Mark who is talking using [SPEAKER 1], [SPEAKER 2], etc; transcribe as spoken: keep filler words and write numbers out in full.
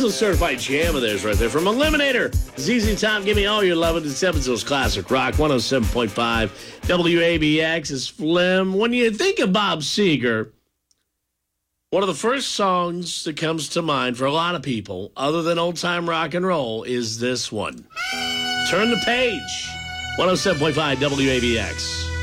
[SPEAKER 1] a certified jam of theirs right there from Eliminator. Z Z Top, give me all your love. It's Evansville's Classic Rock, one oh seven point five W A B X is Flim. When you think of Bob Seger, one of the first songs that comes to mind for a lot of people, other than old-time rock and roll, is this one. Turn the Page, one oh seven point five W A B X.